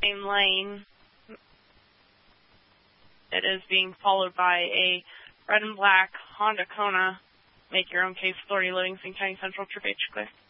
same lane. It is being followed by a red and black Honda Kona. Make your own case, Authority, Livingston County Central, Trip H, clear.